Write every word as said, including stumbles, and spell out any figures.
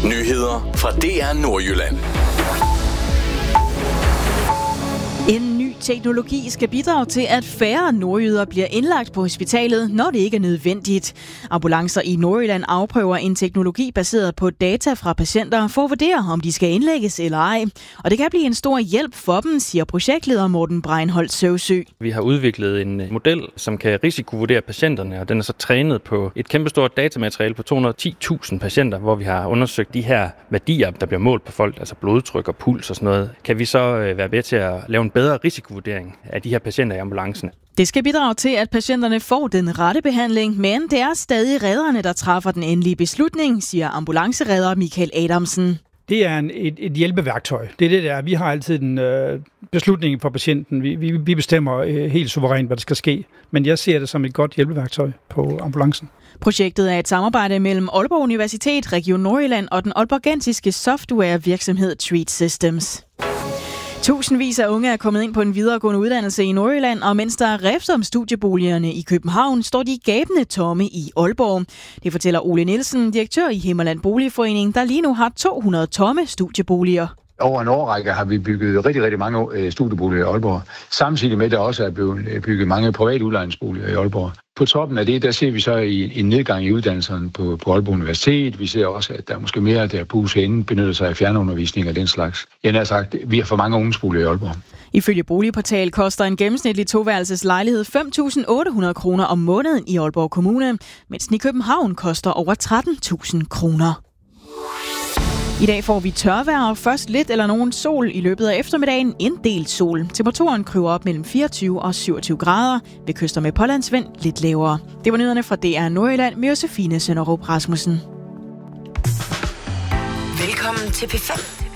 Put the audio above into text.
Nyheder fra D R Nordjylland. En ny teknologi skal bidrage til, at færre nordjyder bliver indlagt på hospitalet, når det ikke er nødvendigt. Ambulancer i Nordjylland afprøver en teknologi baseret på data fra patienter for at vurdere, om de skal indlægges eller ej. Og det kan blive en stor hjælp for dem, siger projektleder Morten Breinholt Søvsø. Vi har udviklet en model, som kan risikovurdere patienterne, og den er så trænet på et kæmpestort datamateriale på to hundrede og ti tusind patienter, hvor vi har undersøgt de her værdier, der bliver målt på folk, altså blodtryk og puls og sådan noget. Kan vi så være med til at lave en bedre risikovurdering af de her patienter i ambulancen? Det skal bidrage til, at patienterne får den rette behandling, men det er stadig redderne, der træffer den endelige beslutning, siger ambulanceredder Michael Adamsen. Det er en, et, et hjælpeværktøj. Det er det der. Vi har altid en øh, beslutning for patienten. Vi, vi, vi bestemmer øh, helt suverænt, hvad der skal ske. Men jeg ser det som et godt hjælpeværktøj på ambulancen. Projektet er et samarbejde mellem Aalborg Universitet, Region Nordjylland og den aalborgensiske softwarevirksomhed Treat Systems. Tusindvis af unge er kommet ind på en videregående uddannelse i Nordjylland, og mens der er rift om studieboligerne i København, står de gabende tomme i Aalborg. Det fortæller Ole Nielsen, direktør i Himmerland Boligforening, der lige nu har to hundrede tomme studieboliger. Over en årrække har vi bygget rigtig, rigtig mange studieboliger i Aalborg. Samtidig med, at der også er blevet bygget mange private udlejningsboliger i Aalborg. På toppen af det, der ser vi så en nedgang i uddannelserne på, på Aalborg Universitet. Vi ser også, at der er måske mere, der på herinde benytter sig af fjernundervisning og den slags. Jeg har sagt, vi har for mange ungdomsboliger i Aalborg. Ifølge Boligportal koster en gennemsnitlig toværelses lejlighed fem tusind otte hundrede kroner om måneden i Aalborg Kommune, mens den i København koster over tretten tusind kroner. I dag får vi tørvejr og først lidt eller nogen sol i løbet af eftermiddagen. En del sol. Temperaturen kryber op mellem fireogtyve og syvogtyve grader. Ved kyster med pålandsvind lidt lavere. Det var nyhederne fra D R Nordjylland med Josefine Sønderup Rasmussen. Velkommen til P fem.